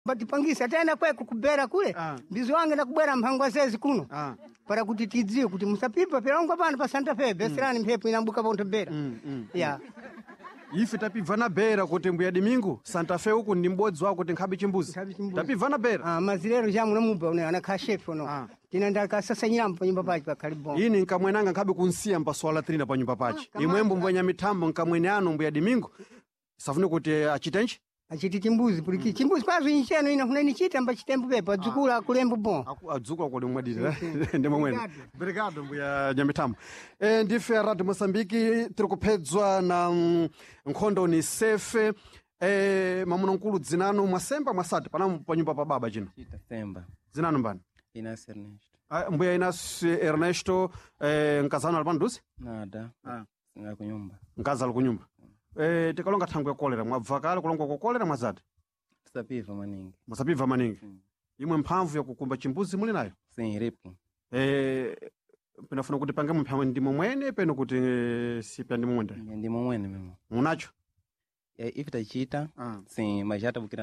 patipangisa tena kweku kubera kule mbizi wange nakubwera mphangwa zezi kuno para kuti tidziwe kuti musapipa pelongo pano pa Santa Fe beserani mphepo inambuka ponto bera ya ife tapibvana bera kuti mbuya Domingo Santa Fe uku ndi mbodzi wako kuti nkhabe chimbuzi tapibvana bera mazilero jamu namuba une anakha chef no tina ndakasasanyira pa nyumba pachi pakhalibo ini nkamwenanga nkhabe kunsiya mpaswala trina pa nyumba pachi imwembo mbwenya mitambo nkamwene anu mbuya Domingo safune kuti achitenji achiti chimbuzi puliki chimbuzi kwazo incheno ina kuneni chita mba chitembo pepa dzukula kulembo bon adzukula kodi mwadira ndi momwene obrigado mbuya Nyamitambo ndife a Radio Moçambique tiri kuphedzwa na nkhondo ni sefe mamuno nkulu dzinanu mwasemba mwasati pana pa nyumba pa baba chino Semba dzinanu mbani Inácio Ernesto mbuya Inácio Ernesto nkazano ali panduzi nada nga kunyumba nkaza ali kunyumba tikalonga thangwe kolera mwabvakale kulonga kokolera mwazati tisapiva maningi musapiva maningi imwe mphamvu yakukumba chimbuzi muli nayo sim iripo pinafuna kuti pange mphamvu ndimo mwene peno kuti sipya ndimo mwene ndimo mwene memo munacho ife tachita sim mas já tabukira